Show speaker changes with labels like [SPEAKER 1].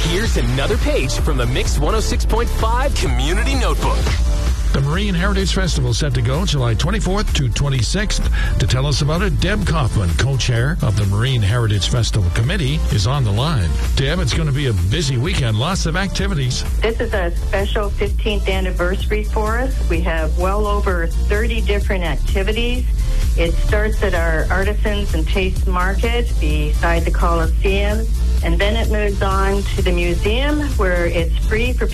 [SPEAKER 1] Here's another page from the Mix 106.5 Community Notebook.
[SPEAKER 2] The Marine Heritage Festival set to go July 24th to 26th. To tell us about it, Deb Kaufman, co-chair of the Marine Heritage Festival Committee, is on the line. Deb, it's going to be a busy weekend, lots of activities.
[SPEAKER 3] This is a special 15th anniversary for us. We have well over 30 different activities. It starts at our Artisans and Taste Market beside the Coliseum, and then it moves on to the museum where it's free for